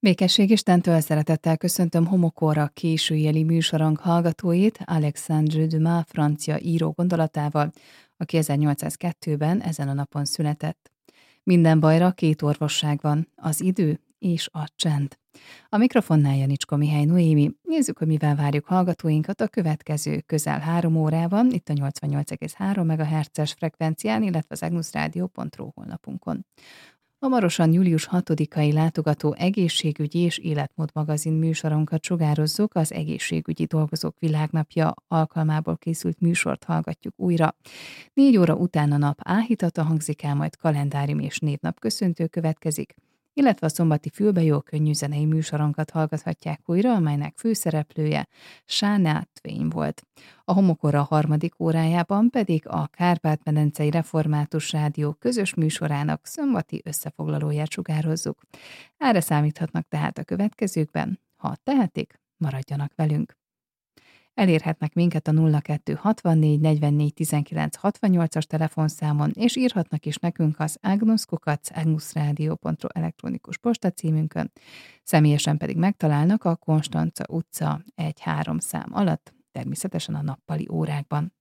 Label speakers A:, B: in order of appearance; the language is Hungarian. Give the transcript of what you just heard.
A: Békesség Istentől szeretettel köszöntöm Homokóra későjeli műsorunk hallgatóit Alexandre Dumas francia író gondolatával, aki 1802-ben ezen a napon született. Minden bajra két orvosság van, az idő és a csend. A mikrofonnál Janicska Mihály Noémi. Nézzük, hogy mivel várjuk hallgatóinkat a következő közel 3 órában, itt a 88,3 MHz-es frekvencián, illetve az agnusradio.ru honlapunkon. Hamarosan július 6-ai látogató egészségügyi és életmód magazin műsorunkat sugározzuk, az Egészségügyi Dolgozók Világnapja alkalmából készült műsort hallgatjuk újra. 4 óra után a nap áhítata hangzik el, majd kalendárium és névnap köszöntő következik, illetve a szombati Fülbe-jó könnyű zenei műsorunkat hallgathatják újra, amelynek főszereplője Shania Twain volt. A Homokóra harmadik órájában pedig a Kárpát-medencei Református Rádió közös műsorának szombati összefoglalóját sugározzuk. Erre számíthatnak tehát a következőkben, ha tehetik, maradjanak velünk. Elérhetnek minket a 02 64 44 19 68-as telefonszámon, és írhatnak is nekünk az agnus@agnusradio.ru elektronikus postacímünkön, személyesen pedig megtalálnak a Konstanca utca 1-3 szám alatt, természetesen a nappali órákban.